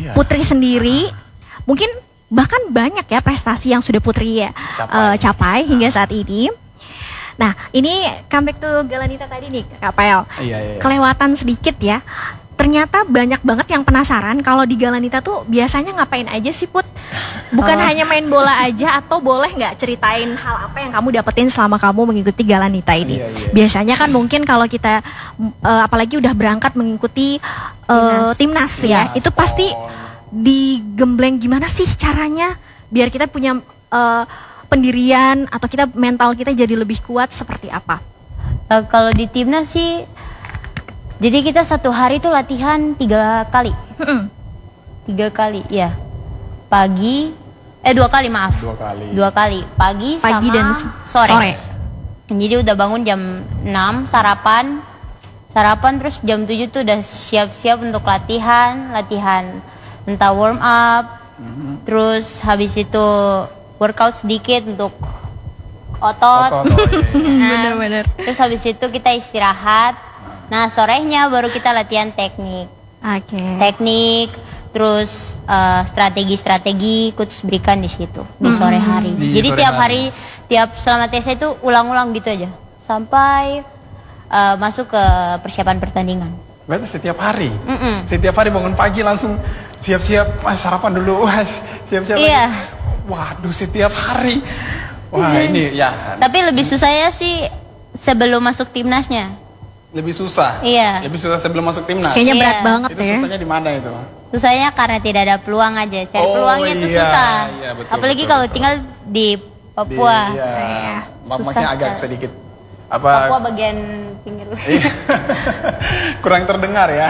Putri sendiri mungkin bahkan banyak ya prestasi yang sudah Putri capai hingga saat ini. Nah, ini comeback to Galanita tadi nih, Kak Pel. Iya. Kelewatan sedikit ya. Ternyata banyak banget yang penasaran kalau di Galanita tuh biasanya ngapain aja sih, Put? Bukan hanya main bola aja, atau boleh nggak ceritain hal apa yang kamu dapetin selama kamu mengikuti Galanita ini? Iya. Biasanya kan mungkin kalau kita apalagi udah berangkat mengikuti timnas ya, itu pasti digembleng gimana sih caranya biar kita punya pendirian atau kita mental kita jadi lebih kuat seperti apa? Kalau di timnas sih, jadi kita satu hari tuh latihan 3 kali. 3 kali ya. Pagi, 2 kali maaf. 2 kali. 2 kali. Pagi sama dan sore. Jadi udah bangun jam 6, sarapan terus jam 7 tuh udah siap-siap untuk latihan entah warm up, terus habis itu workout sedikit untuk otot. Bener. Terus habis itu kita istirahat. Nah, sorenya baru kita latihan teknik. Teknik, terus strategi coach berikan di situ di sore hari. Jadi tiap hari, selama TC itu ulang-ulang gitu aja sampai masuk ke persiapan pertandingan. Berarti setiap hari? Setiap hari bangun pagi langsung siap-siap, sarapan dulu, siap-siap. Iya. Waduh, setiap hari. Wah, ini ya. Tapi lebih susahnya sih sebelum masuk timnasnya. Lebih susah? Iya. Lebih susah sebelum masuk timnas? Kayaknya berat banget itu ya. Susahnya di mana itu? Susahnya karena tidak ada peluang aja. Cari peluangnya tuh susah. Iya, betul, apalagi betul, kalau betul. tinggal di Papua. Makanya agak sedikit Papua bagian pinggir. kurang terdengar ya.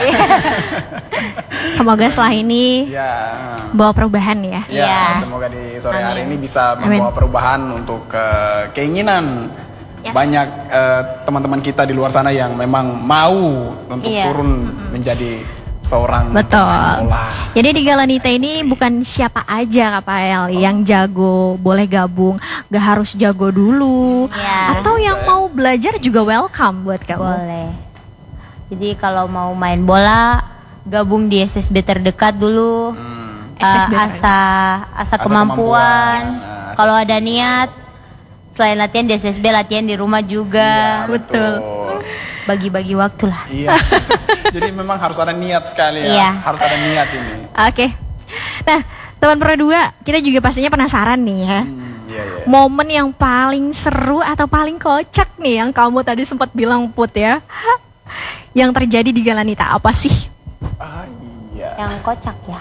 Semoga setelah ini bawa perubahan ya. Semoga di sore hari ini bisa membawa perubahan untuk keinginan banyak teman-teman kita di luar sana yang memang mau untuk turun menjadi seorang bola. Jadi di Galanita ini bukan siapa aja, Kak Pael, yang jago boleh gabung, gak harus jago dulu, atau yang mau belajar juga welcome buat kamu. Boleh. Jadi kalau mau main bola, gabung di SSB terdekat dulu. Asa kemampuan. Kalau ada niat, selain latihan di SSB, latihan di rumah juga. Betul. Bagi-bagi waktu lah. Iya. Jadi memang harus ada niat sekali ya. Harus ada niat ini. Oke. Nah, teman Pro 2, kita juga pastinya penasaran nih ya. Momen yang paling seru atau paling kocak nih yang kamu tadi sempat bilang, Put ya. Yang terjadi di Galanita apa sih? Yang kocak ya.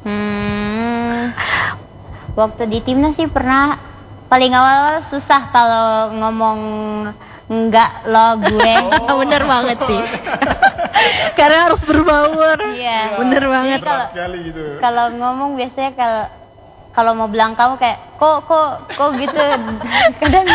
Waktu di timnas sih pernah paling awal susah kalau ngomong enggak lo gue. Bener banget sih. Karena harus berbaur. Iya. Bener banget. Kalau ngomong biasanya kalau mau bilang kamu kayak kok gitu. Kadang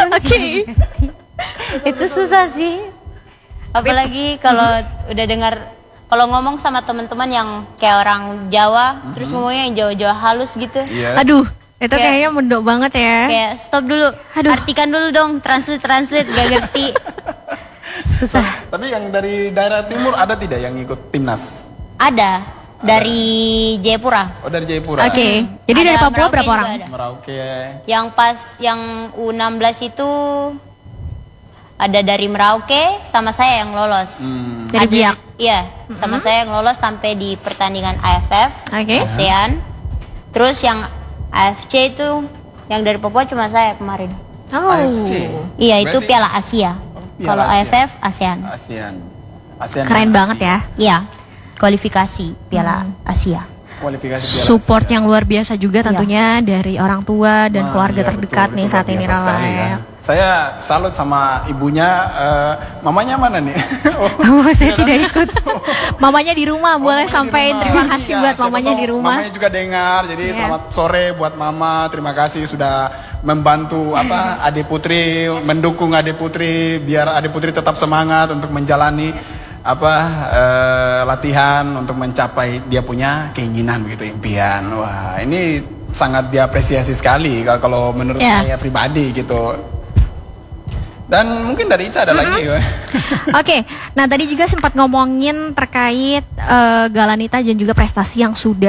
itu susah sih. Apalagi kalau udah dengar, kalau ngomong sama teman-teman yang kayak orang Jawa, terus ngomongnya yang Jawa-Jawa halus gitu. Aduh, itu kayaknya mendok banget ya. Kayak stop dulu, artikan dulu dong, translate, gak ngerti. Susah. Tapi yang dari daerah timur ada tidak yang ikut timnas? Ada, dari Jayapura. Oh, dari Jayapura. Oke. Jadi dari Papua berapa orang? Merauke. Yang U16 itu ada dari Merauke, sama saya yang lolos. Dari Biak? Iya, sama saya yang lolos sampai di pertandingan AFF, ASEAN. Terus yang AFC itu, yang dari Papua cuma saya kemarin. AFC? Iya, itu Piala Asia. Kalau AFF, ASEAN. Keren banget ya. Iya, kualifikasi Piala Asia. Support yang luar biasa juga tentunya dari orang tua dan keluarga terdekat nih saat ini, Rafael. Saya salut sama ibunya. Mamanya mana nih? Saya tidak ikut. Mamanya di rumah, boleh sampaikan terima kasih buat mamanya di rumah. Mamanya juga dengar, jadi selamat sore buat mama. Terima kasih sudah membantu adik Putri, mendukung adik Putri biar adik Putri tetap semangat untuk menjalani latihan untuk mencapai dia punya keinginan begitu, impian. Wah, ini sangat diapresiasi sekali kalau menurut saya pribadi gitu. Dan mungkin dari Ica ada lagi. Oke, nah tadi juga sempat ngomongin terkait Galanita dan juga prestasi yang sudah